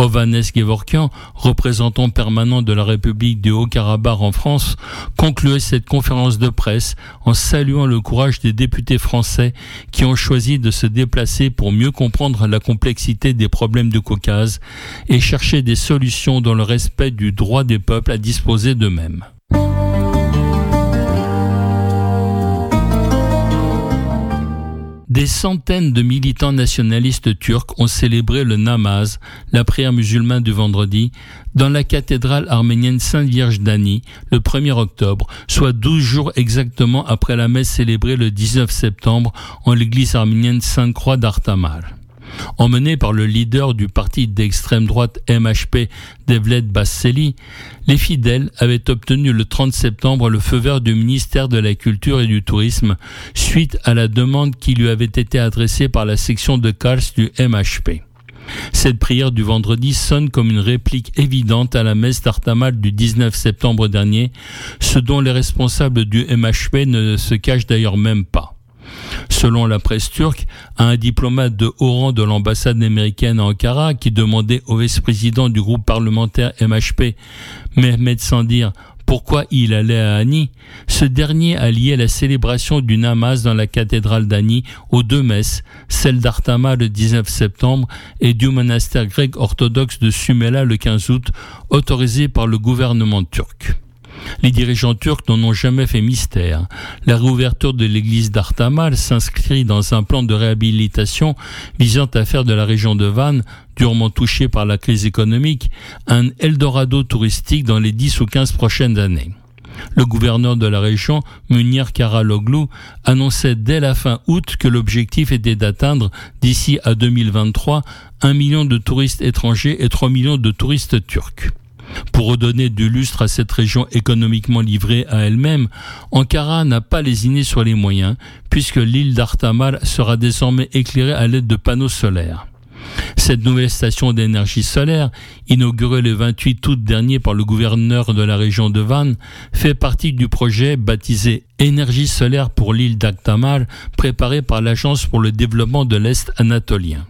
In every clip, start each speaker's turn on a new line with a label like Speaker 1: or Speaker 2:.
Speaker 1: Ovanes Gevorkian, représentant permanent de la République du Haut-Karabakh en France, concluait cette conférence de presse en saluant le courage des députés français qui ont choisi de se déplacer pour mieux comprendre la complexité des problèmes du Caucase et chercher des solutions dans le respect du droit des peuples à disposer d'eux-mêmes. Des centaines de militants nationalistes turcs ont célébré le namaz, la prière musulmane du vendredi, dans la cathédrale arménienne Sainte-Vierge d'Ani, le 1er octobre, soit 12 jours exactement après la messe célébrée le 19 septembre en l'église arménienne Sainte-Croix d'Artamal. Emmené par le leader du parti d'extrême droite MHP, Devlet Basseli, les fidèles avaient obtenu le 30 septembre le feu vert du ministère de la Culture et du Tourisme suite à la demande qui lui avait été adressée par la section de Kars du MHP. Cette prière du vendredi sonne comme une réplique évidente à la messe d'Artamal du 19 septembre dernier, ce dont les responsables du MHP ne se cachent d'ailleurs même pas. Selon la presse turque, un diplomate de haut rang de l'ambassade américaine à Ankara qui demandait au vice-président du groupe parlementaire MHP, Mehmet Sandir, pourquoi il allait à Ani, ce dernier a lié la célébration du namaz dans la cathédrale d'Ani aux deux messes, celle d'Artama le 19 septembre et du monastère grec orthodoxe de Sumela le 15 août, autorisé par le gouvernement turc. Les dirigeants turcs n'en ont jamais fait mystère. La réouverture de l'église d'Artamal s'inscrit dans un plan de réhabilitation visant à faire de la région de Van, durement touchée par la crise économique, un Eldorado touristique dans les 10 ou 15 prochaines années. Le gouverneur de la région, Munir Karaloglu, annonçait dès la fin août que l'objectif était d'atteindre, d'ici à 2023, 1 million de touristes étrangers et 3 millions de touristes turcs. Pour redonner du lustre à cette région économiquement livrée à elle-même, Ankara n'a pas lésiné sur les moyens, puisque l'île d'Artamal sera désormais éclairée à l'aide de panneaux solaires. Cette nouvelle station d'énergie solaire, inaugurée le 28 août dernier par le gouverneur de la région de Van, fait partie du projet baptisé Énergie solaire pour l'île d'Artamal, préparé par l'Agence pour le développement de l'Est anatolien.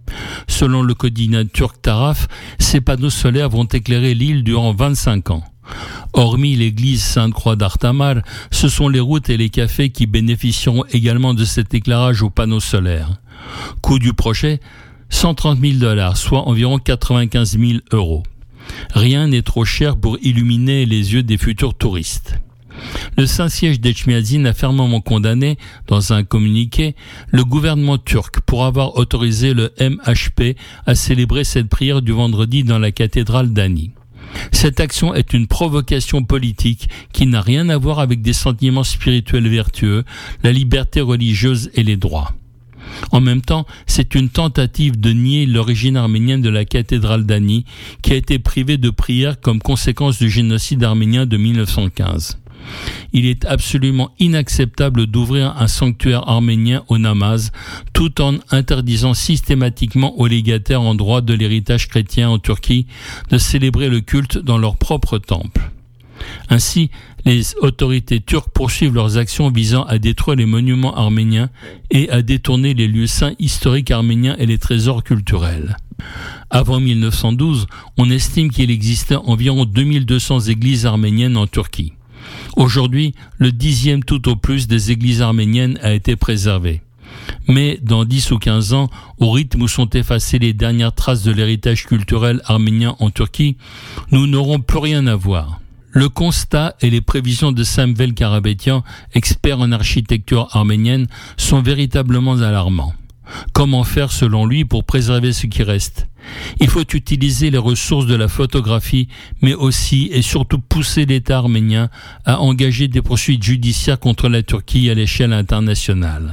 Speaker 1: Selon le quotidien turc Taraf, ces panneaux solaires vont éclairer l'île durant 25 ans. Hormis l'église Sainte-Croix d'Artamal, ce sont les routes et les cafés qui bénéficieront également de cet éclairage aux panneaux solaires. Coût du projet, $130 000, soit environ 95 000 €. Rien n'est trop cher pour illuminer les yeux des futurs touristes. Le Saint-Siège d'Etchmiadzin a fermement condamné, dans un communiqué, le gouvernement turc pour avoir autorisé le MHP à célébrer cette prière du vendredi dans la cathédrale d'Ani. Cette action est une provocation politique qui n'a rien à voir avec des sentiments spirituels vertueux, la liberté religieuse et les droits. En même temps, c'est une tentative de nier l'origine arménienne de la cathédrale d'Ani, qui a été privée de prière comme conséquence du génocide arménien de 1915. Il est absolument inacceptable d'ouvrir un sanctuaire arménien au namaz, tout en interdisant systématiquement aux légataires en droit de l'héritage chrétien en Turquie de célébrer le culte dans leur propre temple. Ainsi, les autorités turques poursuivent leurs actions visant à détruire les monuments arméniens et à détourner les lieux saints historiques arméniens et les trésors culturels. Avant 1912, on estime qu'il existait environ 2200 églises arméniennes en Turquie. Aujourd'hui, le 10e tout au plus des églises arméniennes a été préservé. Mais dans 10 ou 15 ans, au rythme où sont effacées les dernières traces de l'héritage culturel arménien en Turquie, nous n'aurons plus rien à voir. Le constat et les prévisions de Samvel Karapetyan, expert en architecture arménienne, sont véritablement alarmants. Comment faire selon lui pour préserver ce qui reste ? Il faut utiliser les ressources de la photographie, mais aussi et surtout pousser l'État arménien à engager des poursuites judiciaires contre la Turquie à l'échelle internationale.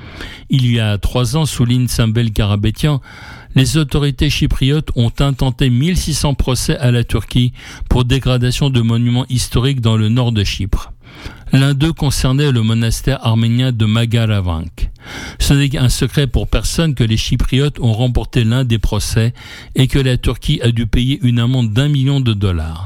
Speaker 1: Il y a 3 ans, souligne Samvel Karapetyan, les autorités chypriotes ont intenté 1600 procès à la Turquie pour dégradation de monuments historiques dans le nord de Chypre. L'un d'eux concernait le monastère arménien de Magaravank. Ce n'est un secret pour personne que les Chypriotes ont remporté l'un des procès et que la Turquie a dû payer une amende d'1 million de $.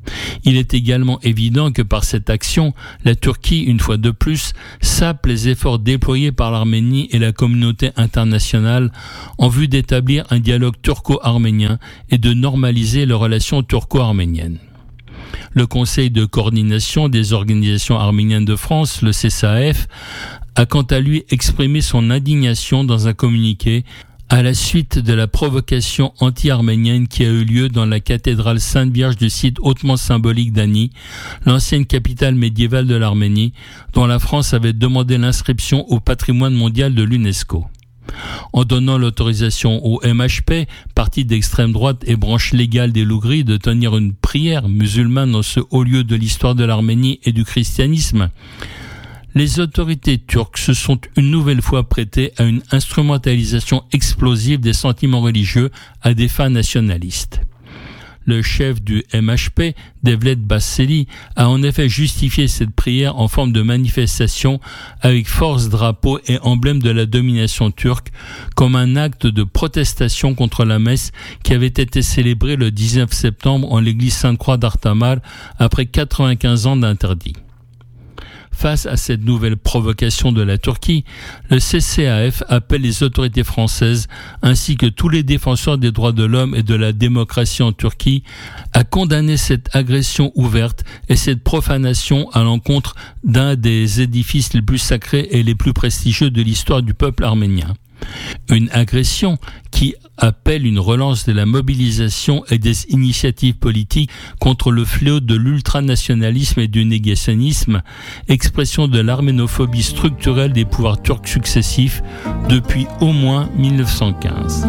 Speaker 1: Il est également évident que par cette action, la Turquie, une fois de plus, sape les efforts déployés par l'Arménie et la communauté internationale en vue d'établir un dialogue turco-arménien et de normaliser les relations turco-arméniennes. Le Conseil de coordination des organisations arméniennes de France, le CSAF, a quant à lui exprimé son indignation dans un communiqué à la suite de la provocation anti-arménienne qui a eu lieu dans la cathédrale Sainte-Vierge du site hautement symbolique d'Ani, l'ancienne capitale médiévale de l'Arménie, dont la France avait demandé l'inscription au patrimoine mondial de l'UNESCO. En donnant l'autorisation au MHP, parti d'extrême droite et branche légale des Loups-Gris, de tenir une prière musulmane dans ce haut lieu de l'histoire de l'Arménie et du christianisme, les autorités turques se sont une nouvelle fois prêtées à une instrumentalisation explosive des sentiments religieux à des fins nationalistes. Le chef du MHP, Devlet Bahçeli, a en effet justifié cette prière en forme de manifestation avec force, drapeaux et emblèmes de la domination turque comme un acte de protestation contre la messe qui avait été célébrée le 19 septembre en l'église Sainte-Croix d'Artamar après 95 ans d'interdit. Face à cette nouvelle provocation de la Turquie, le CCAF appelle les autorités françaises ainsi que tous les défenseurs des droits de l'homme et de la démocratie en Turquie à condamner cette agression ouverte et cette profanation à l'encontre d'un des édifices les plus sacrés et les plus prestigieux de l'histoire du peuple arménien. Une agression qui appelle une relance de la mobilisation et des initiatives politiques contre le fléau de l'ultranationalisme et du négationnisme, expression de l'arménophobie structurelle des pouvoirs turcs successifs depuis au moins 1915.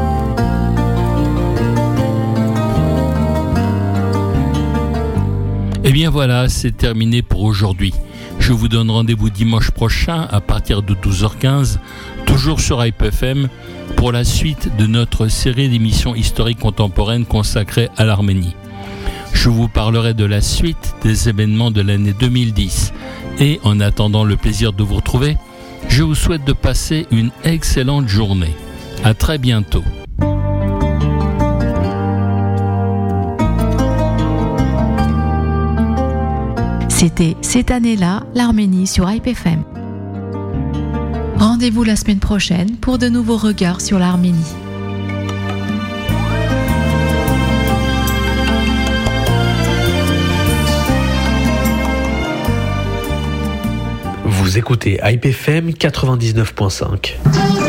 Speaker 1: Et bien voilà, c'est terminé pour aujourd'hui. Je vous donne rendez-vous dimanche prochain à partir de 12h15, toujours sur Hype FM, pour la suite de notre série d'émissions historiques contemporaines consacrées à l'Arménie. Je vous parlerai de la suite des événements de l'année 2010. Et en attendant le plaisir de vous retrouver, je vous souhaite de passer une excellente journée. À très bientôt.
Speaker 2: C'était cette année-là, l'Arménie sur Hype FM. Rendez-vous la semaine prochaine pour de nouveaux regards sur l'Arménie.
Speaker 3: Vous écoutez Hype FM 99.5.